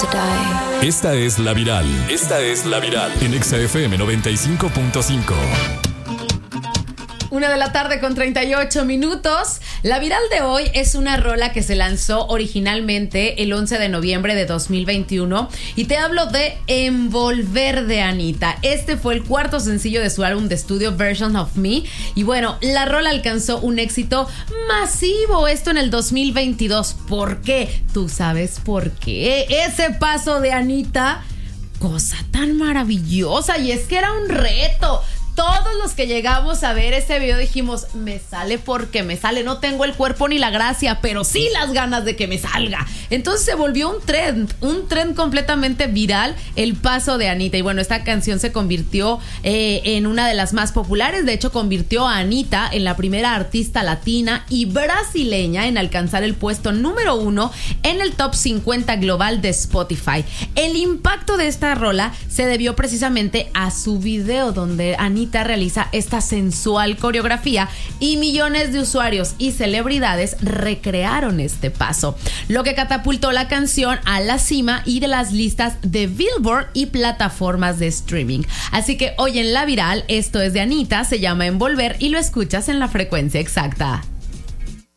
to die. Esta es La Viral. Esta es La Viral. En Exa FM 95.5. 1:38 p.m. La viral de hoy es una rola que se lanzó originalmente el 11 de noviembre de 2021 y te hablo de Envolver de Anitta. Este fue el cuarto sencillo de su álbum de estudio Version of Me y bueno, la rola alcanzó un éxito masivo, esto en el 2022. ¿Por qué? Tú sabes por qué. Ese paso de Anitta, cosa tan maravillosa, y es que era un reto. Todos los que llegamos a ver ese video dijimos, me sale porque me sale, no tengo el cuerpo ni la gracia, pero sí las ganas de que me salga. Entonces se volvió un trend completamente viral, el paso de Anitta. Y bueno, esta canción se convirtió en una de las más populares. De hecho, convirtió a Anitta en la primera artista latina y brasileña en alcanzar el puesto número 1 en el top 50 global de Spotify. El impacto de esta rola se debió precisamente a su video, donde Anitta realiza esta sensual coreografía y millones de usuarios y celebridades recrearon este paso, lo que catapultó la canción a la cima y de las listas de Billboard y plataformas de streaming. Así que hoy en La Viral, esto es de Anitta, se llama Envolver y lo escuchas en la frecuencia exacta.